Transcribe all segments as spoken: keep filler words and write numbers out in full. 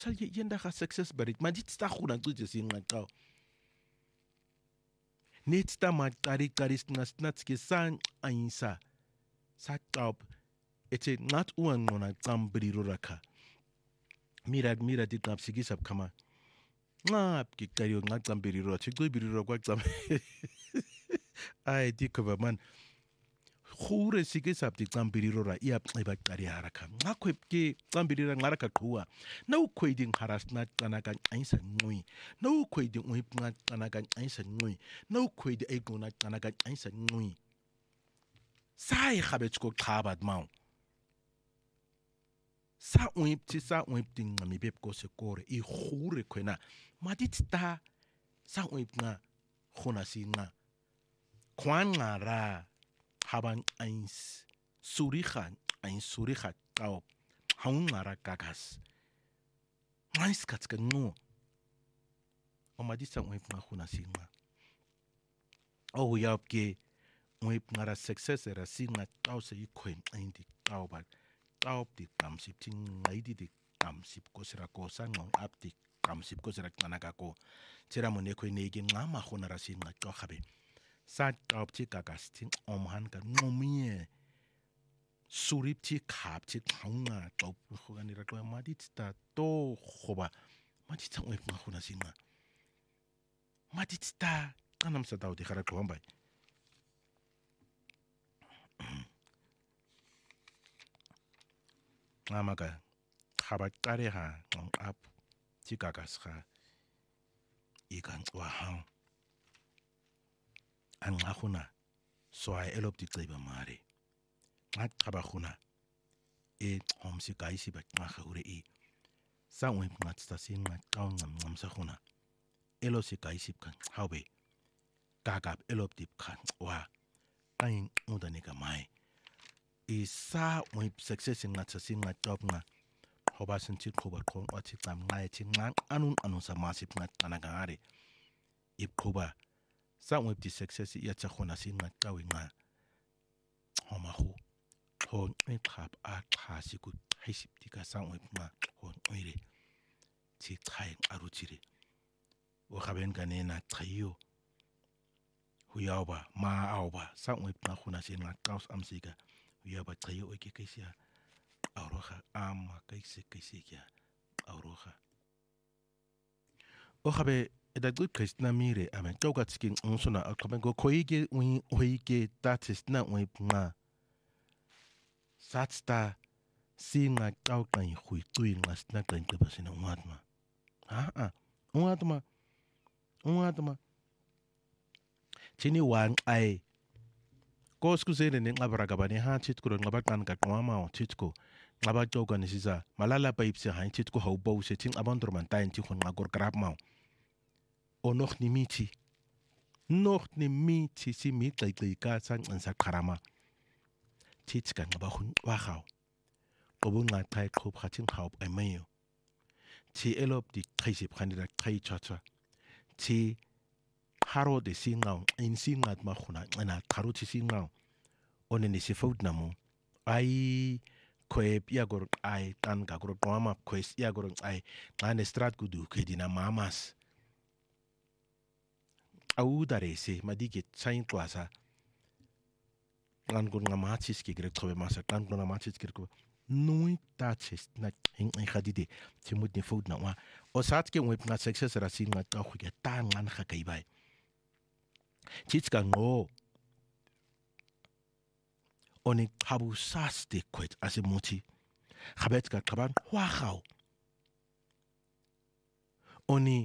Tal je yenda ga success bereik, maar dit sta goed aan toe te zien ngaqaw. Net sta ma qari qari snatske san ainsa. Sa qab ete ngat uangona qambiriro rakha. Mira mira dit napsikisa kama. Ngap ke kayo ngat qambiriro, chiqibiriro kwa qam. Ay dikoba man. Khure sikisa dit qambiriro ra iap eba qari haraka. Ngakwe ke qambirira ngaraka qhuwa. No kweding haras nat qanaka ainsa ngui. No kweding uip ngat qanaka ainsa ngui. No kwedi egona qanaka ainsa ngui. Sai khabetsko qhabat mau. Sa uip ti sa uip ting ngami beb ko se kore I khure kwena. Madit ta sa uip nga khona si nga. Kwan nga ra haban ains surikhan ains surikhat tao haun nga ra kakas. Mais katska ngo. O madit sa uip nga khona si nga. O yap ke uip nga ra success era si nga tao se I kwen aindi tao ba. Tao di kamsip ting ngaidi di kamsip ko sira ko sa ngong ap di kamsip ko sira kanaka ko tira mo ne ko negi ngama khona ra si nga tao khabe sa tao ti kakas ting omhan ka ngomie surip ti khap ti khanga tao ko ani ra ko madit ta to khoba madit ta uip nga khona si nga madit ta kanam sa tao di khara ko mbay Amaka habat kare ha ngong ap ti kakas ha ikan wa ha an ngahuna so ay elop di tsiba mare ngat khabahuna e hom si kai si ba ngakha ure I sa ngwe ngat sta si ngat taw ngam ngam sa khuna elo si kai si kan haube kakap elop di kan wa kain udani ka mai Isa when success in that sing like job na Hobasin tit koba kong or tit am night man anun anunsa massive nat anagari. If koba some with the success yet a hona sing like going na Homahu Hon a trap a classical hesiptica sound with ma hon oire tit time arutiri O haben ganena trio Huyaba ma auba some with na hona sing like house am siga. Ya ba tsayo o ke kaisia auroha ama kaise kaise kia auroha o habe da good kristina mire ame toga tskin onsona akome go koige wi hoige tatis na wi nga satsta singa tau kan hui tui nga sna kan te basina ungatma ha ha ungatma ungatma chini wan ai Kosku zene ne ngabaraga bane ha chitko ngabakan ka kwama o chitko ngaba joga ni siza malala pa ipse ha chitko ho bo se ting abandor man tain ti khon ngagor grab ma o noch ni miti noch ni miti si mi tlai ka san sa karama chitka ngaba khun wa khaw ko bu nga thai khop khatin khaw ai mayo ti elop di thaisip khanira thai chacha ti haro de singaw in singat ma khuna na kharu ti singaw onene si fout namo ai kwep yagor ai tan ka gro toma kwes yagor ai ane strat kudu kedina mamas au dare se madike tsain klasa lan gon ngamatis ki grek trobe masa tan gon ngamatis ki ko nui taches na hin ai khadide ti mut ni fout na wa o sat ke wep na success ra sin ma ta khuya tan ngan kha kai bai Chitska ngo Oni habu sas de kwet asimuti Khabetka kaban huakhao Oni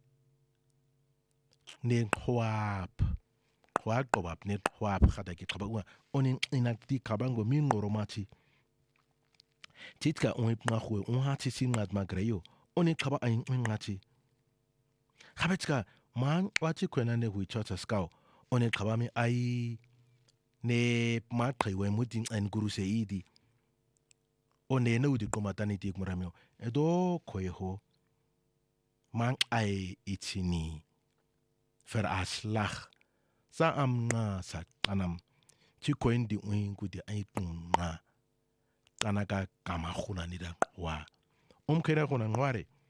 ne huap Huap kobab ne huap khada ki kabawa Oni inakti kabango min romati Chitka onip na khwe unhati singat magreyo Oni kaba ayin ngati Khabetka man wati kwena ne hui chota skao one kabame ai ne matri we mutin en guru seidi one ne udi komatani tik muramyo edo koeho man ai itini fer aslach sa am na sa kanam chi koendi wingu di ai tunna kanaka kama khuna nida wa um kera khuna ngware